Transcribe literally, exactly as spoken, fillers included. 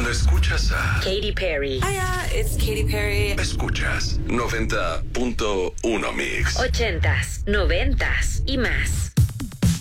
Cuando escuchas a Katy Perry. Hiya, it's Katy Perry. Escuchas noventa punto uno Mix. Ochentas, noventas y más.